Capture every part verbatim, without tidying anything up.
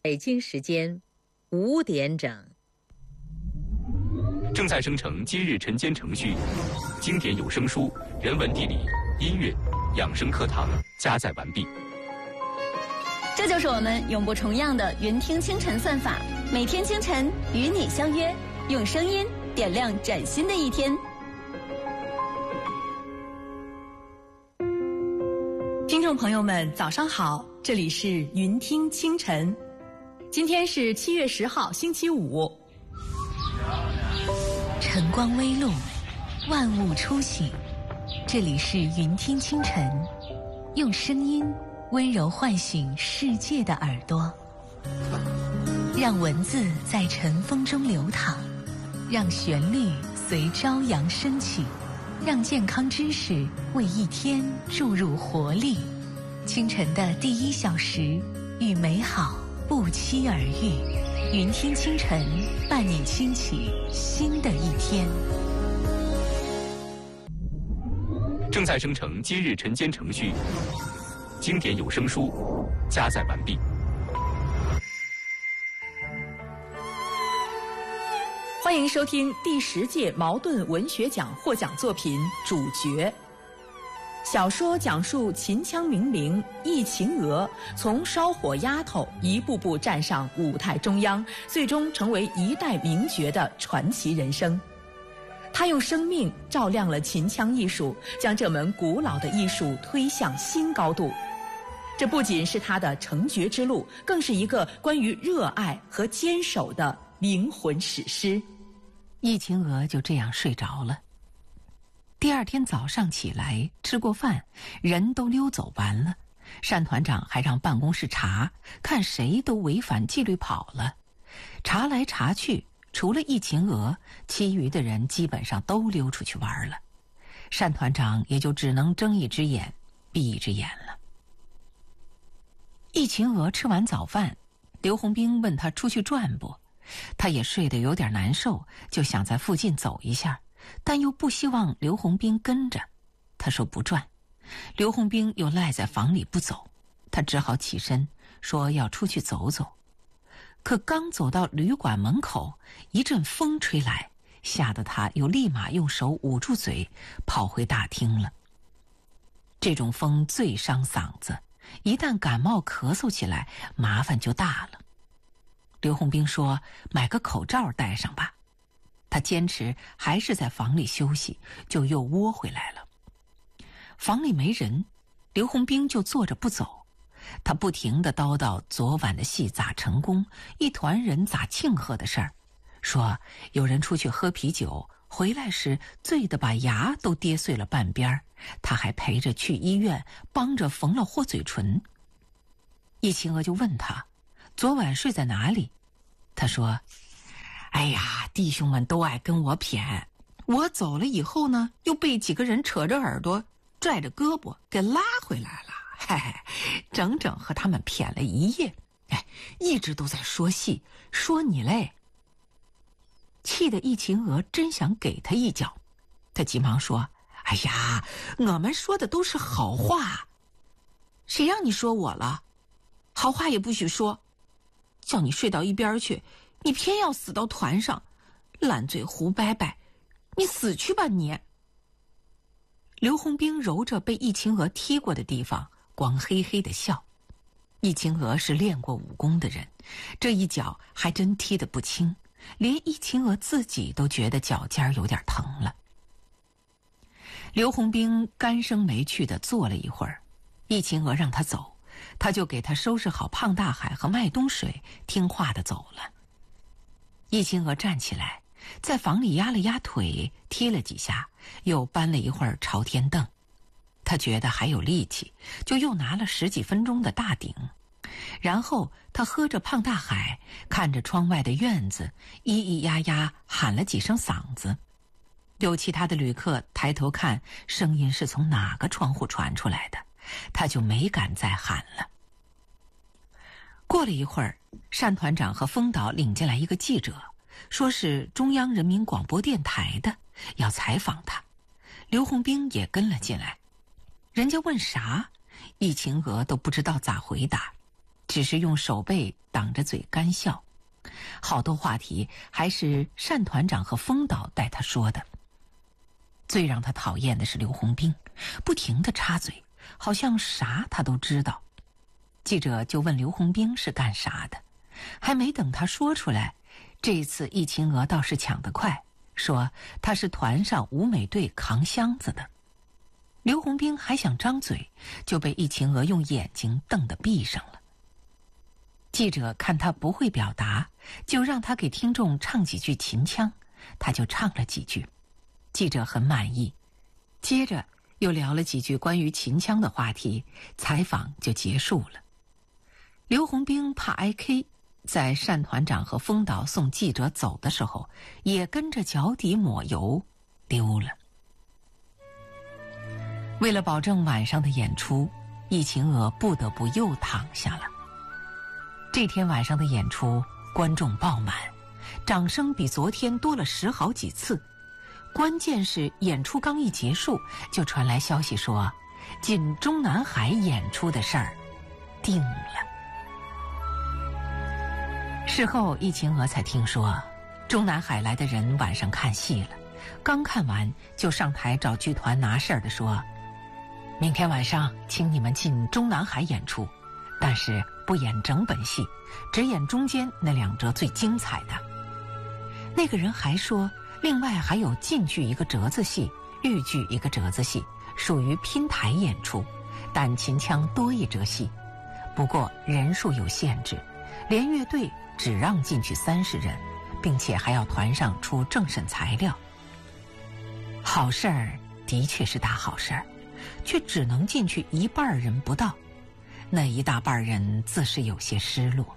北京时间五点整， 正在生成今日晨间程序，经典有声书、人文地理、音乐、养生课堂加载完毕。 这就是我们永不重样的云听清晨算法，每天清晨与你相约，用声音点亮崭新的一天。听众朋友们，早上好，这里是云听清晨。今天是七月十号，星期五。 晨光微露，万物初醒。这里是云听清晨，用声音温柔唤醒世界的耳朵，让文字在晨风中流淌，让旋律随朝阳升起，让健康知识为一天注入活力。清晨的第一小时，与美好不期而遇。云听清晨，伴你轻启新的一天。 正在生成今日晨间程序，经典有声书加载完毕。 欢迎收听第十届茅盾文学奖获奖作品《主角》。小说讲述秦腔名伶易秦娥从烧火丫头一步步站上舞台中央，最终成为一代名角的传奇人生。她用生命照亮了秦腔艺术，将这门古老的艺术推向新高度。这不仅是她的成角之路，更是一个关于热爱和坚守的灵魂史诗。 易秦娥就这样睡着了。第二天早上起来，吃过饭，人都溜走完了，单团长还让办公室查，看谁都违反纪律跑了。查来查去，除了易秦娥，其余的人基本上都溜出去玩了。单团长也就只能睁一只眼闭一只眼了。易秦娥吃完早饭，刘洪兵问他出去转不，他也睡得有点难受，就想在附近走一下，但又不希望刘洪兵跟着，他说不转。刘洪兵又赖在房里不走，他只好起身说要出去走走。可刚走到旅馆门口，一阵风吹来，吓得他又立马用手捂住嘴，跑回大厅了。这种风最伤嗓子，一旦感冒咳嗽起来，麻烦就大了。刘洪兵说买个口罩戴上吧，他坚持还是在房里休息，就又窝回来了。房里没人，刘洪兵就坐着不走。他不停地叨叨昨晚的戏咋成功，一团人咋庆贺的事儿，说有人出去喝啤酒，回来时醉得把牙都跌碎了半边，他还陪着去医院，帮着缝了豁嘴唇。易秦娥就问他昨晚睡在哪里，他说哎呀，弟兄们都爱跟我谝，我走了以后呢，又被几个人扯着耳朵拽着胳膊给拉回来了，嘿嘿，整整和他们谝了一夜，哎，一直都在说戏，说你嘞。气得易秦娥真想给他一脚，他急忙说哎呀，我们说的都是好话。谁让你说我了？好话也不许说，叫你睡到一边去，你偏要死到团上，烂醉胡掰掰，你死去吧你！刘洪兵揉着被易秦娥踢过的地方，光嘿嘿地笑。易秦娥是练过武功的人，这一脚还真踢得不轻，连易秦娥自己都觉得脚尖有点疼了。刘洪兵干生没趣地坐了一会儿，易秦娥让他走，他就给他收拾好胖大海和麦冬水，听话地走了。易秦娥站起来，在房里压了压腿，踢了几下，又搬了一会儿朝天凳。他觉得还有力气，就又拿了十几分钟的大鼎。然后他喝着胖大海，看着窗外的院子，咿咿呀呀喊了几声嗓子。有其他的旅客抬头看，声音是从哪个窗户传出来的，他就没敢再喊了。过了一会儿，单团长和封导领进来一个记者，说是中央人民广播电台的，要采访他。刘洪兵也跟了进来。人家问啥，易秦娥都不知道咋回答。 只是用手背挡着嘴干笑。好多话题还是单团长和风导带他说的。最让他讨厌的是刘洪兵，不停地插嘴，好像啥他都知道。记者就问刘洪兵是干啥的，还没等他说出来，这次易秦娥倒是抢得快，说他是团上舞美队扛箱子的。刘洪兵还想张嘴，就被易秦娥用眼睛瞪得闭上了。记者看他不会表达，就让他给听众唱几句秦腔，他就唱了几句。记者很满意，接着又聊了几句关于秦腔的话题，采访就结束了。刘洪兵怕挨 K， 在单团长和风导送记者走的时候，也跟着脚底抹油溜了。为了保证晚上的演出，易秦娥不得不又躺下了。这天晚上的演出，观众爆满，掌声比昨天多了十好几次。关键是演出刚一结束，就传来消息说，进中南海演出的事儿定了。事后，易秦娥才听说，中南海来的人晚上看戏了，刚看完就上台找剧团拿事儿的说，明天晚上请你们进中南海演出，但是不演整本戏，只演中间那两折最精彩的。那个人还说，另外还有晋剧一个折子戏，豫剧一个折子戏，属于拼台演出，但秦腔多一折戏，不过人数有限制，连乐队只让进去三十人，并且还要团上出政审材料。好事儿的确是大好事儿，却只能进去一半人不到，那一大半人自是有些失落。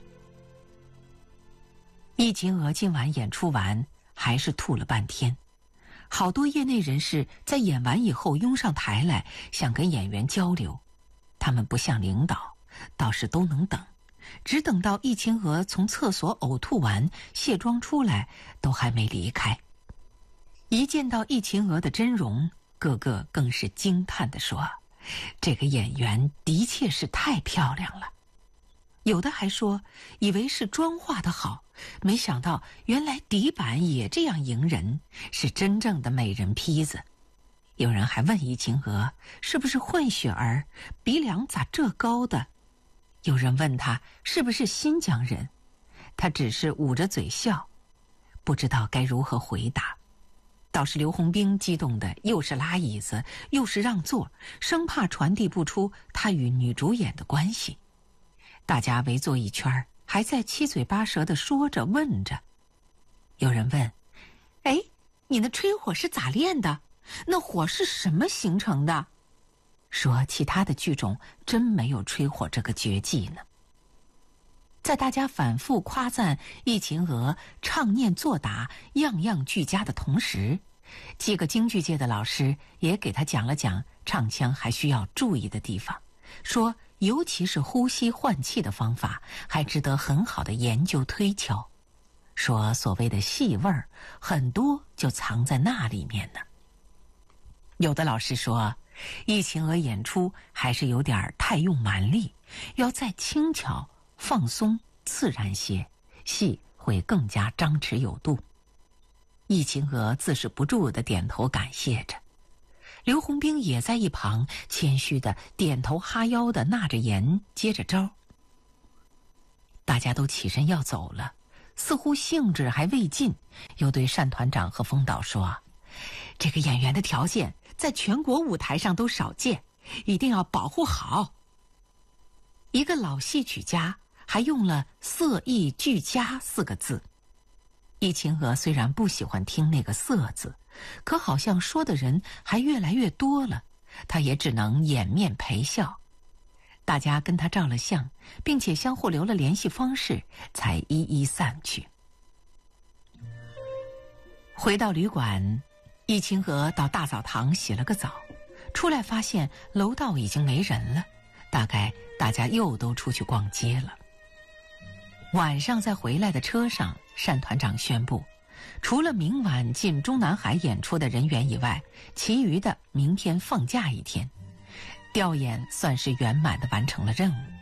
易秦娥今晚演出完，还是吐了半天。好多业内人士在演完以后拥上台来，想跟演员交流。他们不像领导，倒是都能等，只等到易秦娥从厕所呕吐完卸妆出来，都还没离开。一见到易秦娥的真容，个个更是惊叹地说，这个演员的确是太漂亮了。有的还说，以为是妆化得好，没想到原来底板也这样迎人，是真正的美人坯子。有人还问易秦娥是不是混血儿，鼻梁咋这高的？有人问他是不是新疆人，他只是捂着嘴笑，不知道该如何回答。倒是刘洪兵激动的又是拉椅子又是让座，生怕传递不出他与女主演的关系。大家围坐一圈，还在七嘴八舌地说着问着。有人问，哎，你那吹火是咋练的？那火是什么形成的？说其他的剧种真没有吹火这个绝技呢。在大家反复夸赞易秦娥唱念作打样样俱佳的同时，几个京剧界的老师也给他讲了讲唱腔还需要注意的地方，说尤其是呼吸换气的方法还值得很好的研究推敲，说所谓的戏味儿很多就藏在那里面呢。有的老师说，易秦娥演出还是有点太用蛮力，要再轻巧放松自然些，戏会更加张弛有度。易秦娥自是不住地点头感谢着，刘洪兵也在一旁谦虚地点头哈腰地纳着言接着招。大家都起身要走了，似乎兴致还未尽，又对单团长和风导说，这个演员的条件在全国舞台上都少见，一定要保护好。一个老戏曲家还用了色艺俱佳四个字。易秦娥虽然不喜欢听那个色字，可好像说的人还越来越多了，她也只能掩面陪笑。大家跟她照了相，并且相互留了联系方式，才一一散去。回到旅馆，易秦娥到大澡堂洗了个澡，出来发现楼道已经没人了，大概大家又都出去逛街了。晚上在回来的车上，单团长宣布，除了明晚进中南海演出的人员以外，其余的明天放假一天。调演算是圆满地完成了任务，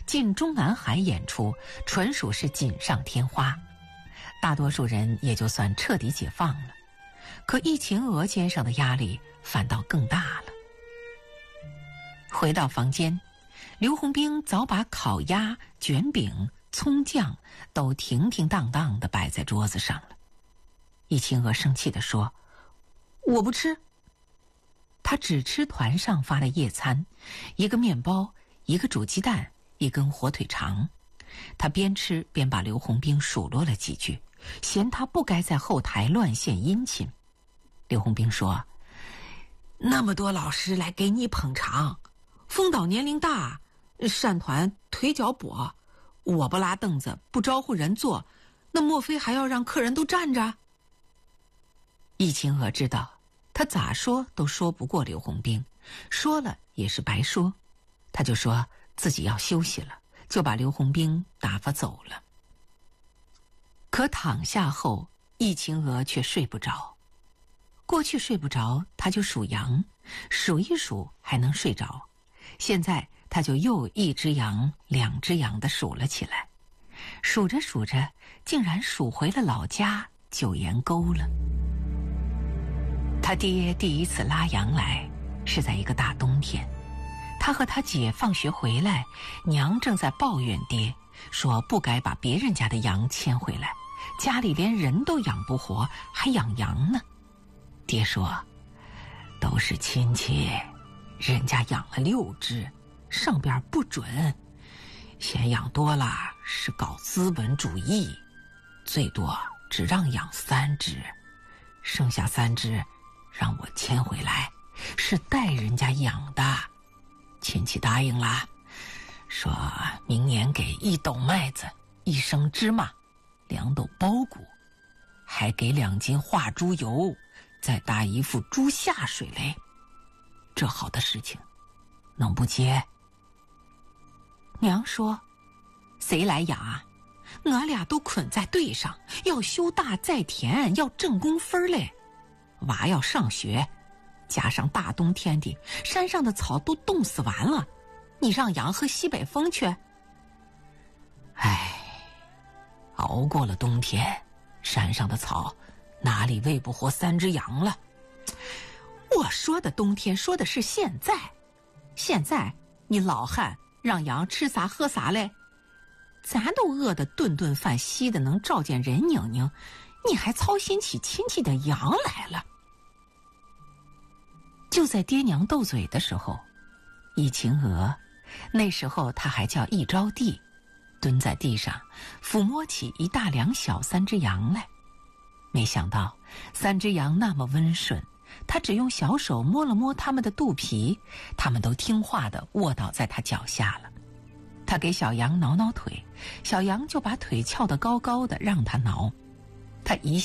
进中南海演出纯属是锦上添花，大多数人也就算彻底解放了。可易秦娥肩上的压力反倒更大了。回到房间，刘洪兵早把烤鸭、卷饼、葱酱都停停当当地摆在桌子上了。易秦娥生气地说：“我不吃。”他只吃团上发的夜餐，一个面包，一个煮鸡蛋，一根火腿肠。他边吃边把刘洪兵数落了几句，嫌他不该在后台乱献殷勤。刘洪兵说：“那么多老师来给你捧场，风岛年龄大，扇团腿脚跛，我不拉凳子不招呼人坐，那莫非还要让客人都站着？”易秦娥知道他咋说都说不过刘洪兵，说了也是白说，他就说自己要休息了，就把刘洪兵打发走了。可躺下后，易秦娥却睡不着。过去睡不着，他就数羊，数一数还能睡着。现在他就又一只羊、两只羊的数了起来，数着数着，竟然数回了老家九岩沟了。他爹第一次拉羊来，是在一个大冬天。他和他姐放学回来，娘正在抱怨爹，说不该把别人家的羊牵回来，家里连人都养不活，还养羊呢。爹说：“都是亲戚，人家养了六只，上边不准，嫌养多了是搞资本主义，最多只让养三只，剩下三只让我牵回来，是带人家养的。亲戚答应了，说明年给一斗麦子，一升芝麻，两斗苞谷，还给两斤化猪油，再搭一副猪下水嘞。这好的事情能不接？”娘说：“谁来养啊？俺俩都捆在队上，要修大在田，要挣工分嘞。娃要上学，加上大冬天的，山上的草都冻死完了，你让羊喝西北风去？唉，熬过了冬天，山上的草哪里喂不活三只羊了？我说的冬天说的是现在，现在你老汉让羊吃啥喝啥嘞？咱都饿得顿顿饭稀的能照见人拧拧，你还操心起亲戚的羊来了。”就在爹娘斗嘴的时候，易秦娥，那时候她还叫易招娣，蹲在地上抚摸起一大两小三只羊来。没想到三只羊那么温顺，她只用小手摸了摸它们的肚皮，它们都听话地卧倒在她脚下了。她给小羊挠挠腿，小羊就把腿翘得高高的让她挠。她一